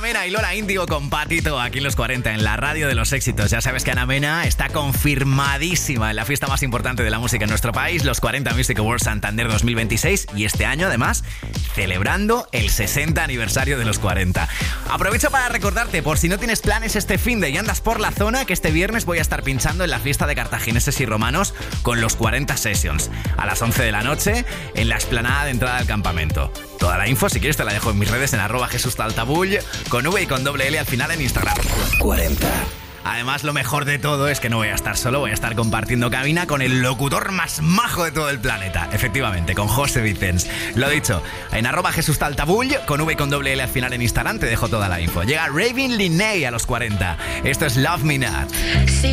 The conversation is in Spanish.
Mena y Lola Índigo con Patito aquí en los 40 en la radio de los éxitos. Ya sabes que Ana Mena está confirmadísima en la fiesta más importante de la música en nuestro país, los 40 Music Awards Santander 2026, y este año además celebrando el 60 aniversario de los 40. Aprovecho para recordarte, por si no tienes planes este finde y andas por la zona, que este viernes voy a estar pinchando en la fiesta de cartagineses y romanos con los 40 Sessions a las 11 de la noche en la explanada de entrada del campamento. Toda la info, si quieres, te la dejo en mis redes en @JesusTaltabull, con V y con doble L al final en Instagram. 40. Además, lo mejor de todo es que no voy a estar solo, voy a estar compartiendo cabina con el locutor más majo de todo el planeta. Efectivamente, con José Vicens. Lo dicho, en @JesusTaltabull, con V y con doble L al final en Instagram, te dejo toda la info. Llega Ravin Linney a los 40. Esto es Love Me Not.